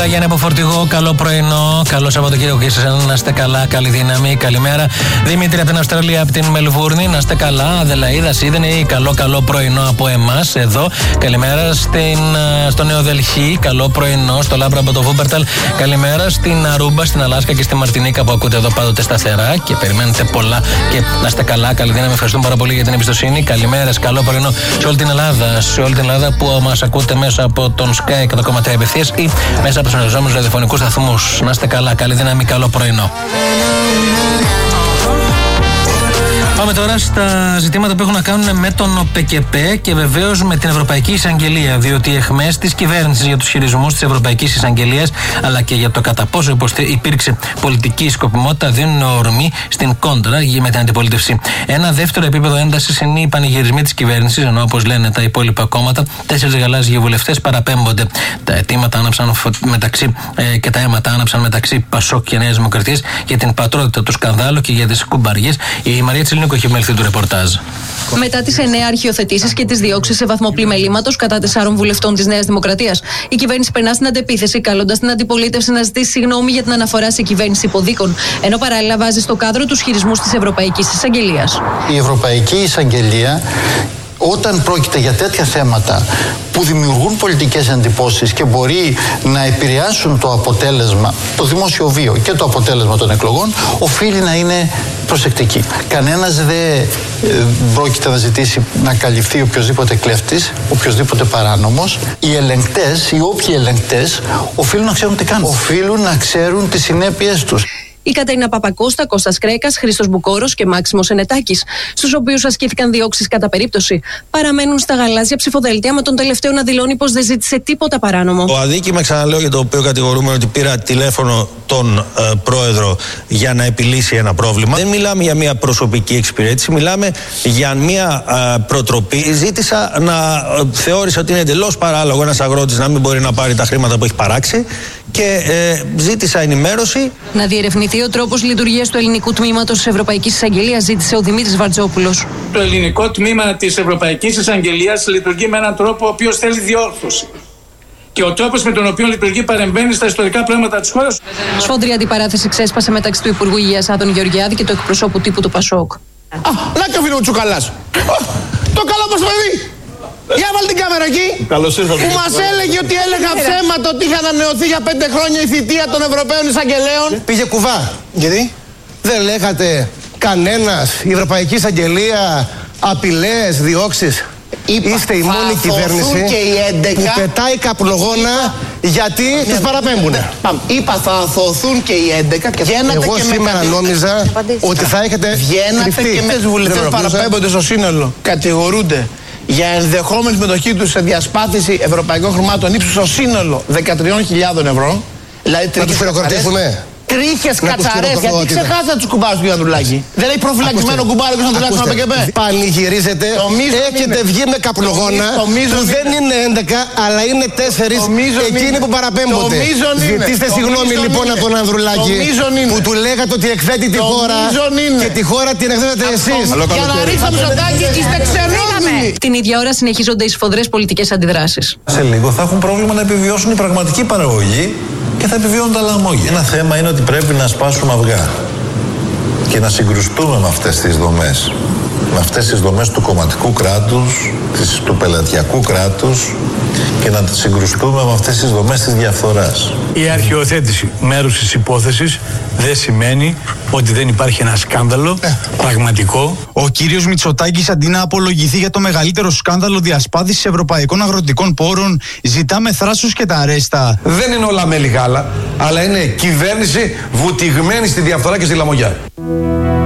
Γιάννη από Φορτηγό, καλό πρωινό. Καλό Σαββατοκύριακο και σας να είστε καλά. Καλή δύναμη, καλημέρα. Δημήτρη από την Αυστραλία, από την Μελβούρνη, να είστε καλά. Αδελαίδα, Σίδνεϊ, καλό πρωινό από εμάς εδώ. Καλημέρα στο Νέο Δελχή, καλό πρωινό. Στο Λάμπρα από το Βούπερταλ. Καλημέρα στην Αρούμπα, στην Αλάσκα και στη Μαρτινίκα που ακούτε εδώ πάντοτε σταθερά και περιμένετε πολλά και να είστε καλά. Καλή δύναμη, ευχαριστούμε πάρα πολύ για την εμπιστοσύνη. Καλημέρες, καλό πρωινό σε όλη την Ελλάδα. Σε όλη την Ελλάδα που μας ακούτε μέσα από τον Sky 100,3 απευθείας ή μέσα από τους συνεργαζόμενους ραδιοφωνικούς σταθμούς. Να είστε καλά, καλή δύναμη, καλό πρωινό. Πάμε τώρα στα ζητήματα που έχουν να κάνουν με τον ΟΠΕΚΕΠΕ και βεβαίως με την Ευρωπαϊκή Εισαγγελία. Διότι οι αιχμές της κυβέρνησης για τους χειρισμούς της Ευρωπαϊκής Εισαγγελίας αλλά και για το κατά πόσο υπήρξε πολιτική σκοπιμότητα δίνουν ορμή στην κόντρα με την αντιπολίτευση. Ένα δεύτερο επίπεδο έντασης είναι οι πανηγυρισμοί της κυβέρνησης, ενώ όπως λένε τα υπόλοιπα κόμματα, 4 γαλάζιοι βουλευτές παραπέμπονται. Τα αιτήματα άναψαν και τα αίματα άναψαν μεταξύ Πασόκ και Νέας Δημοκρατίας για την πατρότητα του σκανδάλου και για τις κουμπαριές. Η Μαρία Τσιλίνικο έχει μελθεί του ρεπορτάζ. Μετά τις 9 αρχιοθετήσεις και τις διώξεις σε βαθμό πλημελήματος κατά 4 βουλευτών της Νέας Δημοκρατίας, η κυβέρνηση περνά στην αντεπίθεση, καλώντας την αντιπολίτευση να ζητήσει συγγνώμη για την αναφορά σε κυβέρνηση υποδίκων, ενώ παράλληλα βάζει στο κάδρο τους χειρισμούς της Ευρωπαϊκής Εισαγγελίας. Η Ευρωπαϊκή Εισαγγελία, όταν πρόκειται για τέτοια θέματα που δημιουργούν πολιτικές εντυπώσεις και μπορεί να επηρεάσουν το αποτέλεσμα, το δημόσιο βίο και το αποτέλεσμα των εκλογών, οφείλει να είναι προσεκτική. Κανένας δεν πρόκειται να ζητήσει να καλυφθεί οποιοσδήποτε κλέφτης, οποιοσδήποτε παράνομος. Οι ελεγκτές, οι όποιοι ελεγκτές, οφείλουν να ξέρουν τι κάνουν. Οφείλουν να ξέρουν τις συνέπειες τους. Η Κατερίνα Παπακώστα, Κώστας Κρέκας, Χρήστος Μπουκόρος και Μάξιμος Ενετάκης, στους οποίους ασκήθηκαν διώξεις κατά περίπτωση, παραμένουν στα γαλάζια ψηφοδέλτια, με τον τελευταίο να δηλώνει πως δεν ζήτησε τίποτα παράνομο. Το αδίκημα, ξαναλέω, για το οποίο κατηγορούμε ότι πήρα τηλέφωνο τον πρόεδρο για να επιλύσει ένα πρόβλημα. Δεν μιλάμε για μια προσωπική εξυπηρέτηση, μιλάμε για μια προτροπή. Ζήτησα θεώρησα ότι είναι εντελώς παράλογο ένας αγρότης να μην μπορεί να πάρει τα χρήματα που έχει παράξει και ζήτησα ενημέρωση. Να διερευνηθεί ο τρόπος λειτουργίας του ελληνικού τμήματος της Ευρωπαϊκής Εισαγγελίας, ζήτησε ο Δημήτρης Βαρτζόπουλος. Το ελληνικό τμήμα της Ευρωπαϊκής Εισαγγελίας λειτουργεί με έναν τρόπο ο οποίος θέλει διόρθωση. Και ο τρόπος με τον οποίο λειτουργεί παρεμβαίνει στα ιστορικά πράγματα της χώρας. Σφοδρή αντιπαράθεση ξέσπασε μεταξύ του Υπουργού Υγείας Άδων Γεωργιάδη και του εκπροσώπου τύπου του Πασόκ. Να και ο φίλο Τσουκαλάς. Το καλό μας παιδί. Για βάλει την κάμερα εκεί. Καλώς ήρθατε. Που μας έλεγε ότι έλεγα ψέματα ότι είχε ανανεωθεί για 5 χρόνια η θητεία των Ευρωπαίων Εισαγγελέων. Πήγε κουβά. Γιατί? Δεν λέγατε κανένας, η Ευρωπαϊκή Εισαγγελία, απειλές, διώξεις. Είστε η μόνη κυβέρνηση που πετάει καπνογόνα γιατί τους παραπέμπουνε. Είπα θα αθωωθούν και οι 11 και βγαίνατε. Εγώ σήμερα νόμιζα ότι θα έχετε βγαίνατε και με τους βουλευτές παραπέμπονται στο σύνολο. Κατηγορούνται για ενδεχόμενη συμμετοχή τους σε διασπάθηση ευρωπαϊκών χρημάτων ύψους στο σύνολο 13.000 ευρώ. Δηλαδή να τους χειροκροτήσουμε. Τρίχες κατσαρές. Γιατί ξεχάσατε τους κουμπάρους του Γιαννουλάκη. Δεν έχει προφυλακισμένο κουμπάρο και να τουλάχιστον να πεκεπέ. Πανηγυρίζετε. Έχετε βγει με καπνογόνα που δεν είναι 11 αλλά είναι 4 εκείνοι που παραπέμπονται. Ζητήστε συγγνώμη λοιπόν από τον Ανδρουλάκη που του λέγατε ότι εκθέτει τη χώρα και τη χώρα την εκθέτετε εσείς. Για να ρίξω Μητσοτάκη είστε ξενόδουλοι. Την ίδια ώρα συνεχίζονται οι σφοδρές πολιτικές αντιδράσεις. Σε λίγο θα έχουν πρόβλημα να επιβιώσουν η πραγματική παραγωγή και θα επιβιώνουν τα λαμόγια. Ένα θέμα είναι ότι πρέπει να σπάσουμε αυγά και να συγκρουστούμε με αυτές τις δομές. Με αυτές τις δομές του κομματικού κράτους, του πελατειακού κράτους και να συγκρουστούμε με αυτές τις δομές της διαφθοράς. Η αρχιοθέτηση μέρους της υπόθεσης δεν σημαίνει ότι δεν υπάρχει ένα σκάνδαλο πραγματικό. Ο κύριος Μητσοτάκης, αντί να απολογηθεί για το μεγαλύτερο σκάνδαλο διασπάθησης ευρωπαϊκών αγροτικών πόρων, ζητά με θράσος και τα αρέστα. Δεν είναι όλα μέλι γάλα, αλλά είναι κυβέρνηση βουτυγμένη στη διαφθορά και στη λαμογιά.